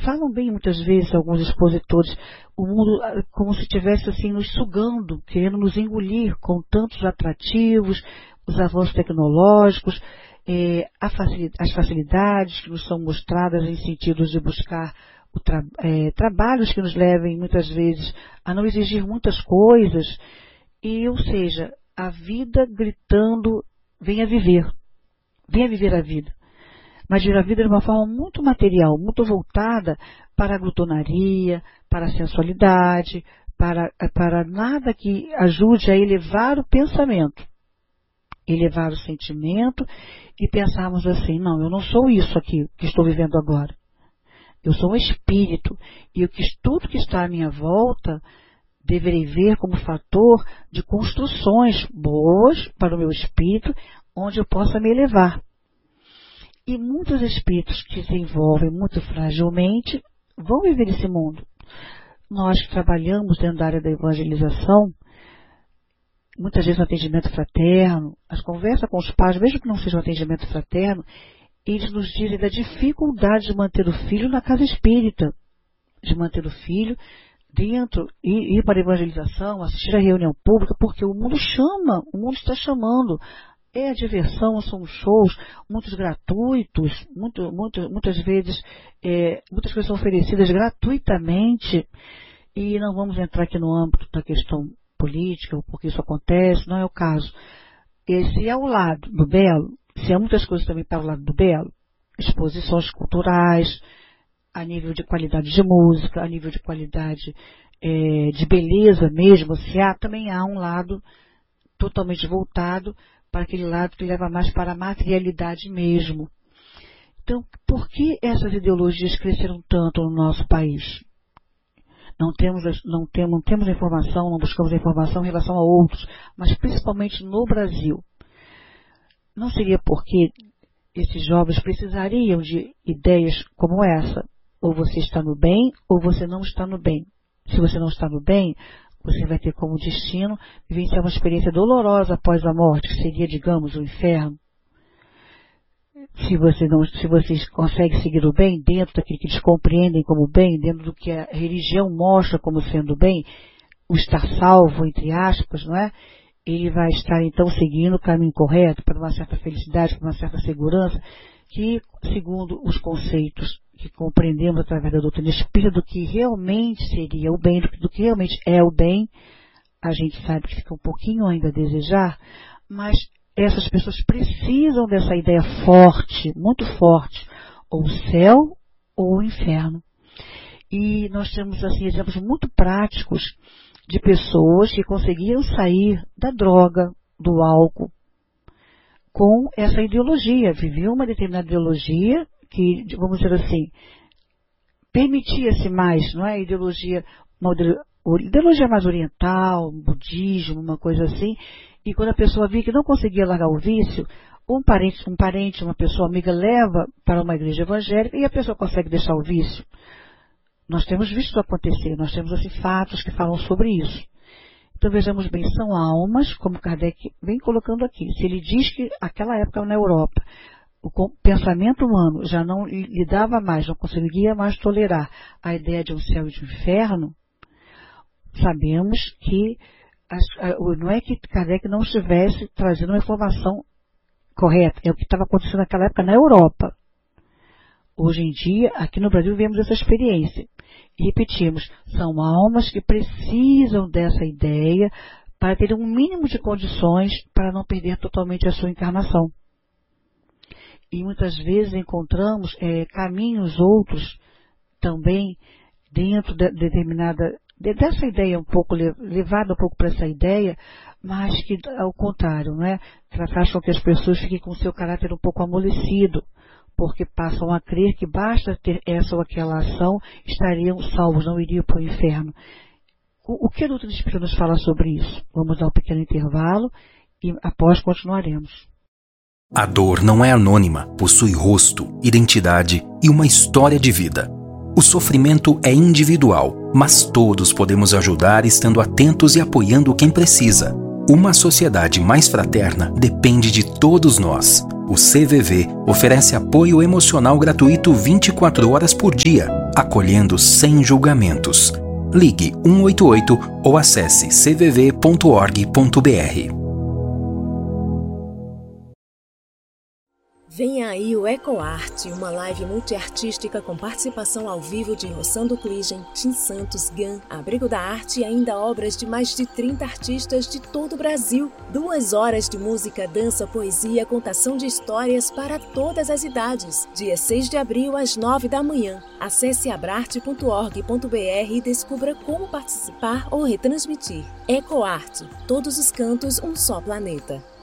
falam bem muitas vezes alguns expositores, o mundo como se estivesse assim nos sugando, querendo nos engolir com tantos atrativos, os avanços tecnológicos, as facilidades que nos são mostradas em sentido de buscar trabalhos que nos levem muitas vezes a não exigir muitas coisas, ou seja, a vida gritando, venha viver a vida. Mas viver a vida de uma forma muito material, muito voltada para a glutonaria, para a sensualidade, para nada que ajude a elevar o pensamento, elevar o sentimento e pensarmos assim, não, eu não sou isso aqui que estou vivendo agora. Eu sou um espírito e tudo que está à minha volta deverei ver como fator de construções boas para o meu espírito, onde eu possa me elevar. E muitos espíritos que se envolvem muito fragilmente vão viver esse mundo. Nós que trabalhamos dentro da área da evangelização, muitas vezes no atendimento fraterno, as conversas com os pais, mesmo que não seja um atendimento fraterno, eles nos dizem da dificuldade de manter o filho na casa espírita, de manter o filho dentro, ir para a evangelização, assistir a reunião pública, porque o mundo chama, o mundo está chamando. É a diversão, são shows, muitos gratuitos, muitas vezes, muitas coisas são oferecidas gratuitamente, e não vamos entrar aqui no âmbito da questão política, porque isso acontece, não é o caso. Se é o lado do belo, se há muitas coisas também para o lado do belo, exposições culturais, a nível de qualidade de música, a nível de qualidade de beleza mesmo, também há um lado totalmente voltado para aquele lado que leva mais para a materialidade mesmo. Então, por que essas ideologias cresceram tanto no nosso país? Não temos informação, não buscamos informação em relação a outros, mas principalmente no Brasil. Não seria porque esses jovens precisariam de ideias como essa? Ou você está no bem, ou você não está no bem. Se você não está no bem, você vai ter como destino vivenciar uma experiência dolorosa após a morte, que seria, digamos, o inferno. Se vocês conseguem seguir o bem dentro daquilo que eles compreendem como bem, dentro do que a religião mostra como sendo bem, o estar salvo, entre aspas, não é? Ele vai estar então seguindo o caminho correto para uma certa felicidade, para uma certa segurança, que, segundo os conceitos que compreendemos através da doutrina espírita, do que realmente seria o bem, do que realmente é o bem, a gente sabe que fica um pouquinho ainda a desejar, mas essas pessoas precisam dessa ideia forte, muito forte, ou o céu ou o inferno. E nós temos assim exemplos muito práticos de pessoas que conseguiram sair da droga, do álcool, com essa ideologia, viviam uma determinada ideologia que, vamos dizer assim, permitia-se mais, não é? Ideologia mais oriental, budismo, uma coisa assim, e quando a pessoa via que não conseguia largar o vício, um parente, uma pessoa amiga leva para uma igreja evangélica e a pessoa consegue deixar o vício. Nós temos visto isso acontecer, nós temos assim fatos que falam sobre isso. Então vejamos bem, são almas, como Kardec vem colocando aqui. Se ele diz que aquela época na Europa, o pensamento humano já não lidava mais, não conseguia mais tolerar a ideia de um céu e de um inferno, sabemos que não é que Kardec não estivesse trazendo uma informação correta, é o que estava acontecendo naquela época na Europa. Hoje em dia, aqui no Brasil, vemos essa experiência. E repetimos, são almas que precisam dessa ideia para ter um mínimo de condições para não perder totalmente a sua encarnação. E muitas vezes encontramos caminhos outros também dentro dessa ideia um pouco, levada um pouco para essa ideia, mas que ao contrário, não é? Faz com que as pessoas fiquem com o seu caráter um pouco amolecido, porque passam a crer que basta ter essa ou aquela ação, estariam salvos, não iriam para o inferno. O que a doutrina espírita nos fala sobre isso? Vamos dar um pequeno intervalo e após continuaremos. A dor não é anônima, possui rosto, identidade e uma história de vida. O sofrimento é individual, mas todos podemos ajudar estando atentos e apoiando quem precisa. Uma sociedade mais fraterna depende de todos nós. O CVV oferece apoio emocional gratuito 24 horas por dia acolhendo sem julgamentos. Ligue 188 ou acesse cvv.org.br. Venha aí o EcoArt, uma live multiartística com participação ao vivo de Rossando Kligen, Tim Santos, GAN, Abrigo da Arte e ainda obras de mais de 30 artistas de todo o Brasil. 2 horas de música, dança, poesia, contação de histórias para todas as idades. Dia 6 de abril, às 9 da manhã. Acesse abrarte.org.br e descubra como participar ou retransmitir. EcoArt, todos os cantos, um só planeta.